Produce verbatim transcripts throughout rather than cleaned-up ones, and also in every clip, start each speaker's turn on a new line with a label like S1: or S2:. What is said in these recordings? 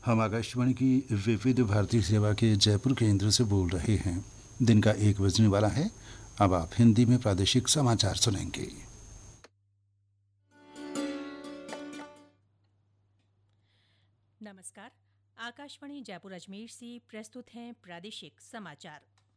S1: हम आकाशवाणी की विविध भारतीय सेवा के जयपुर केंद्र से बोल रहे हैं। दिन का एक बजने वाला है। अब आप हिंदी में प्रादेशिक समाचार सुनेंगे।
S2: नमस्कार, आकाशवाणी जयपुर अजमेर से प्रस्तुत हैं प्रादेशिक समाचार।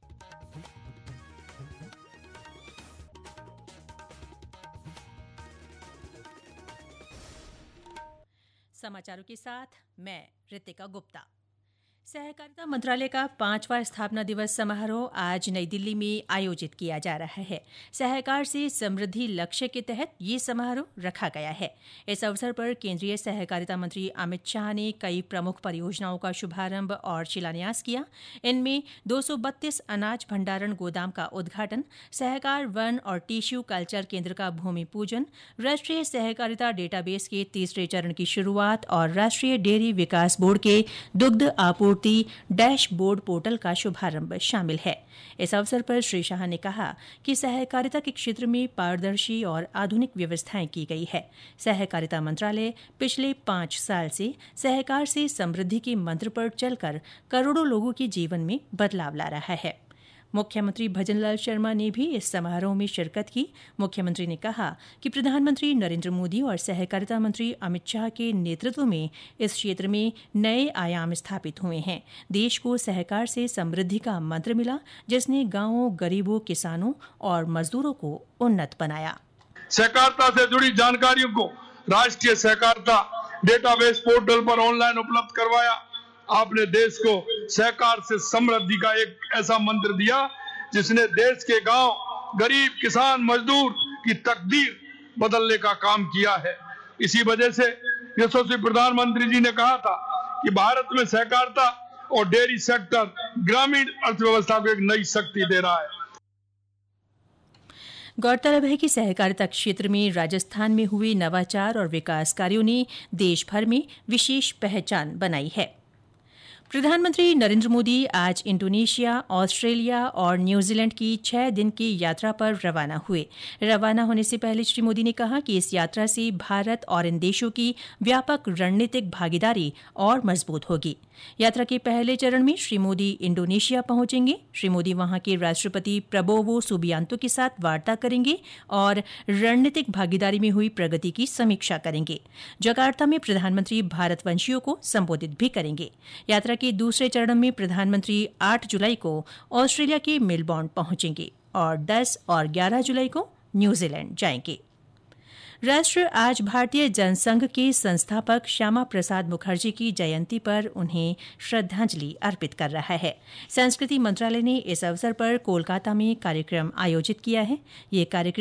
S2: समाचारों के साथ मैं रितिका गुप्ता। सहकारिता मंत्रालय का पांचवा स्थापना दिवस समारोह आज नई दिल्ली में आयोजित किया जा रहा है। सहकार से समृद्धि लक्ष्य के तहत ये समारोह रखा गया है। इस अवसर पर केंद्रीय सहकारिता मंत्री अमित शाह ने कई प्रमुख परियोजनाओं का शुभारंभ और शिलान्यास किया। इनमें दो सौ बत्तीस अनाज भंडारण गोदाम का उद्घाटन, सहकार वन और टिश्यू कल्चर केंद्र का भूमि पूजन, राष्ट्रीय सहकारिता डेटाबेस के तीसरे चरण की शुरुआत और राष्ट्रीय डेयरी विकास बोर्ड के दुग्ध आपूर्ति डैशबोर्ड पोर्टल का शुभारंभ शामिल है। इस अवसर पर श्री शाह ने कहा कि सहकारिता के क्षेत्र में पारदर्शी और आधुनिक व्यवस्थाएं की गई है। सहकारिता मंत्रालय पिछले पांच साल से सहकार से समृद्धि के मंत्र पर चलकर करोड़ों लोगों के जीवन में बदलाव ला रहा है। मुख्यमंत्री भजनलाल शर्मा ने भी इस समारोह में शिरकत की। मुख्यमंत्री ने कहा कि प्रधानमंत्री नरेंद्र मोदी और सहकारिता मंत्री अमित शाह के नेतृत्व में इस क्षेत्र में नए आयाम स्थापित हुए हैं। देश को सहकार से समृद्धि का मंत्र मिला, जिसने गांवों, गरीबों, किसानों और मजदूरों को उन्नत बनाया।
S3: सहकारिता से जुड़ी जानकारियों को राष्ट्रीय सहकारिता डेटाबेस पोर्टल पर ऑनलाइन उपलब्ध करवाया। आपने देश को सहकार से समृद्धि का एक ऐसा मंत्र दिया जिसने देश के गांव, गरीब, किसान, मजदूर की तकदीर बदलने का काम किया है। इसी वजह से यशस्वी प्रधानमंत्री जी ने कहा था कि भारत में सहकारिता और डेयरी सेक्टर ग्रामीण अर्थव्यवस्था को एक नई शक्ति दे रहा है।
S2: गौरतलब है कि सहकारिता क्षेत्र में राजस्थान में हुए नवाचार और विकास कार्यों ने देश भर में विशेष पहचान बनाई है। प्रधानमंत्री नरेंद्र मोदी आज इंडोनेशिया, ऑस्ट्रेलिया और न्यूजीलैंड की छह दिन की यात्रा पर रवाना हुए। रवाना होने से पहले श्री मोदी ने कहा कि इस यात्रा से भारत और इन देशों की व्यापक रणनीतिक भागीदारी और मजबूत होगी। यात्रा के पहले चरण में श्री मोदी इंडोनेशिया पहुंचेंगे। श्री मोदी वहां के राष्ट्रपति प्रबोवो सुबियांतो के साथ वार्ता करेंगे और रणनीतिक भागीदारी में हुई प्रगति की समीक्षा करेंगे। जकार्ता में प्रधानमंत्री भारतवंशियों को संबोधित भी करेंगे। यात्रा के दूसरे चरण में प्रधानमंत्री आठ जुलाई को ऑस्ट्रेलिया के मेलबोर्न पहुंचेंगे और दस और ग्यारह जुलाई को न्यूजीलैंड जाएंगे। राष्ट्र आज भारतीय जनसंघ के संस्थापक श्यामा प्रसाद मुखर्जी की जयंती पर उन्हें श्रद्धांजलि अर्पित कर रहा है। संस्कृति मंत्रालय ने इस अवसर पर कोलकाता में कार्यक्रम आयोजित किया है। ये कार्यक्रम